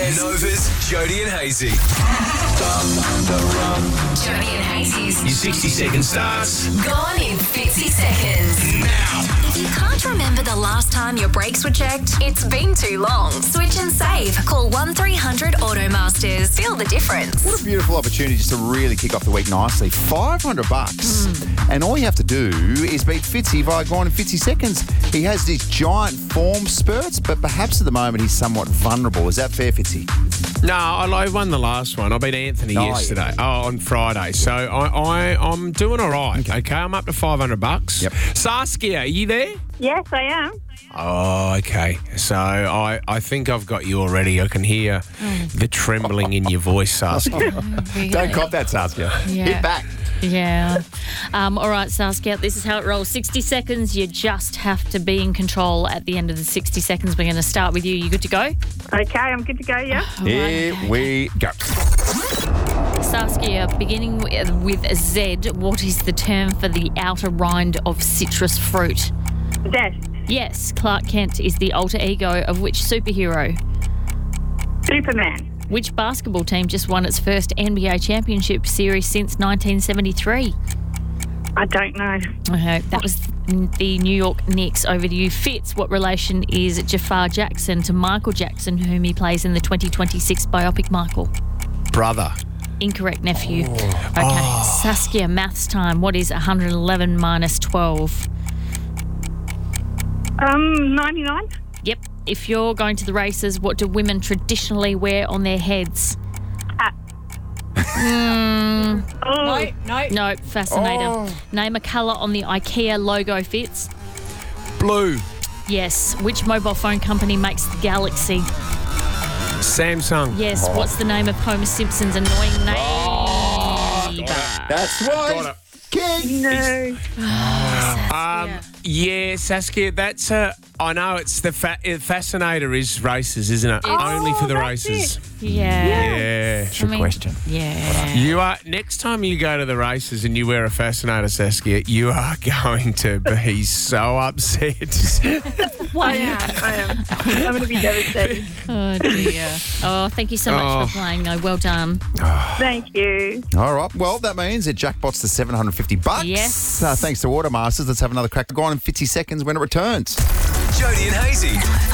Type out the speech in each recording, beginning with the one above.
Yes. Nova's Jody and Hazy. Jody and Hazy's Your 60-second starts gone in 50 seconds. now. If you can't remember the last time your brakes were checked, it's been too long. Switch and save. Call 1300 Automasters. Feel the difference. What a beautiful opportunity just to really kick off the week nicely. $500. And all you have to do is beat Fitzy via Gone in 50 seconds. He has these giant form spurts, but perhaps at the moment he's somewhat vulnerable. Is that fair, Fitzy? No, I won the last one. I beat Anthony yesterday. On Friday. So I'm doing all right. Okay, I'm up to $500. Yep. Saskia, are you there? Yes, I am. Oh, okay. So I think I've got you already. I can hear the trembling in your voice, Saskia. Don't cop that, Saskia. Yeah. Hit back. Yeah. All right, Saskia, this is how it rolls. 60 seconds. You just have to be in control at the end of the 60 seconds. We're going to start with you. You good to go? Okay, I'm good to go, yeah. Here we go. Saskia, beginning with Z, what is the term for the outer rind of citrus fruit? Zest. Yes, Clark Kent is the alter ego of which superhero? Superman. Which basketball team just won its first NBA championship series since 1973? I don't know. Okay, that was the New York Knicks. Over to you, Fitz. What relation is Jafar Jackson to Michael Jackson, whom he plays in the 2026 biopic Michael? Brother. Incorrect, nephew. Okay, Saskia, maths time. What is 111 minus 12? 99. Yep. If you're going to the races, what do women traditionally wear on their heads? Oh, No, fascinator. Name a colour on the IKEA logo, Fitz. Blue. Yes. Which mobile phone company makes the Galaxy? Samsung. Yes. What's the name of Homer Simpson's annoying neighbour? That's right. King. no. Yeah, Saskia, that's I know it's the Fascinator is races, isn't it? Only for the that's races. Yeah. Yeah. Good question. Yeah. You are next time you go to the races and you wear a Fascinator, Saskia, you are going to be so upset. I am. I'm going to be devastated. Oh, dear. Oh, thank you so much for playing, though. Well done. Thank you. All right. Well, that means it jackpots to $750. Yes. Thanks to Watermasters. Let's have another crack. Go on in 50 seconds when it returns. Jody and Hazy.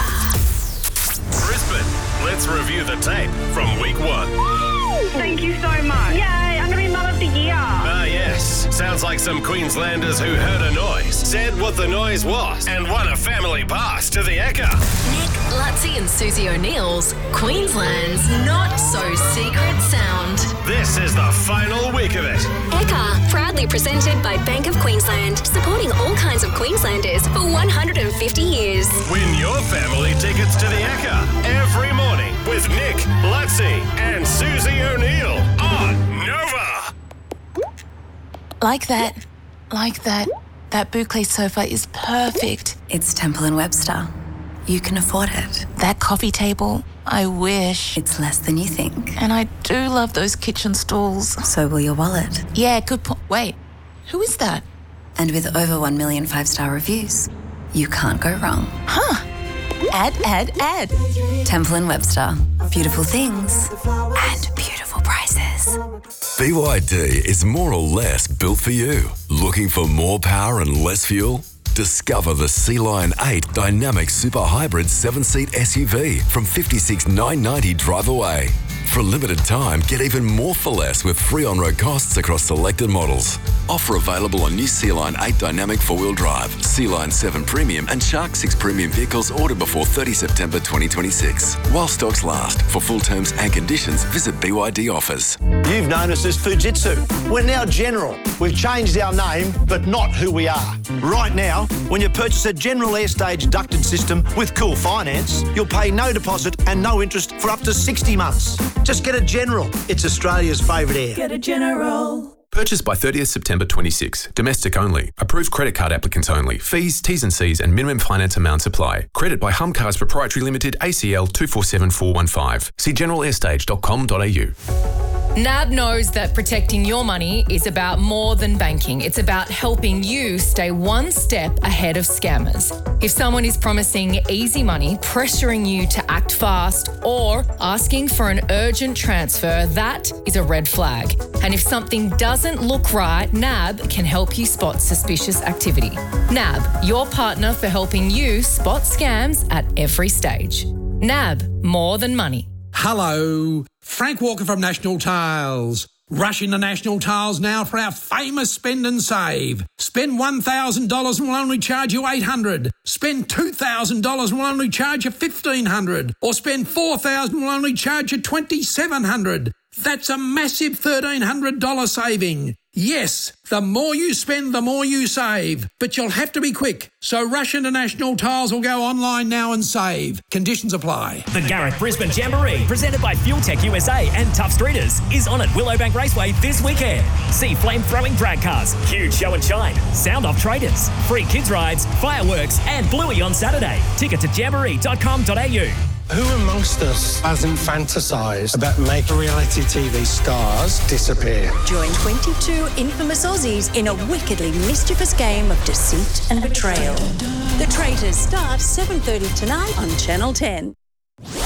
Brisbane, let's review the tape from week 1. Thank you so much. Yay, I'm going to be Mum of the Year. Ah, yes. Sounds like some Queenslanders who heard a noise, said what the noise was, and won a family pass to the Ekka. Nick, Lutzi and Susie O'Neill's Queensland's Not So Secret Sound. This is the final week of it. Ekka, proudly presented by Bank of Queensland, supporting all kinds of Queenslanders for 150 years. Win your family tickets to the Ekka every morning with Nick, Lutzi, and Susie O'Neill on Nova. Like that. That boucle sofa is perfect. It's Temple & Webster. You can afford it. That coffee table, I wish. It's less than you think. And I do love those kitchen stools. So will your wallet. Yeah, good point. Wait, who is that? And with over 1 million 5-star reviews, you can't go wrong. Huh. Add. Temple & Webster. Beautiful things and beautiful prices. BYD is more or less built for you. Looking for more power and less fuel? Discover the Sea Lion 8 Dynamic Super Hybrid 7-seat SUV from $56,990 drive away. For a limited time, get even more for less with free on-road costs across selected models. Offer available on new Sea Lion 8 Dynamic 4-wheel drive, Sea Lion 7 Premium and Shark 6 Premium vehicles ordered before 30 September 2026. While stocks last. For full terms and conditions, visit BYD offers. You've known us as Fujitsu. We're now General. We've changed our name, but not who we are. Right now, when you purchase a General Airstage ducted system with Cool Finance, you'll pay no deposit and no interest for up to 60 months. Just get a General. It's Australia's favourite air. Get a General. Purchased by 30th September 26. Domestic only. Approved credit card applicants only. Fees, T's and C's and minimum finance amounts apply. Credit by Humcars Proprietary Limited, ACL 247415. See generalairstage.com.au. NAB knows that protecting your money is about more than banking. It's about helping you stay one step ahead of scammers. If someone is promising easy money, pressuring you to act fast, or asking for an urgent transfer, that is a red flag. And if something doesn't look right, NAB can help you spot suspicious activity. NAB, your partner for helping you spot scams at every stage. NAB, more than money. Hello, Frank Walker from National Tiles. Rush into National Tiles now for our famous spend and save. Spend $1,000 and we'll only charge you $800. Spend $2,000 and we'll only charge you $1,500. Or spend $4,000 and we'll only charge you $2,700. That's a massive $1,300 saving. Yes, the more you spend, the more you save. But you'll have to be quick. So rush into National Tiles or go online now and save. Conditions apply. The Gareth Brisbane Jamboree, presented by Fuel Tech USA and Tough Streeters, is on at Willowbank Raceway this weekend. See flame-throwing drag cars, huge show and shine, sound-off traders, free kids rides, fireworks and Bluey on Saturday. Ticket to jamboree.com.au. Who amongst us hasn't fantasised about making reality TV stars disappear? Join 22 infamous Aussies in a wickedly mischievous game of deceit and betrayal. The Traitors starts 7:30 tonight on Channel 10.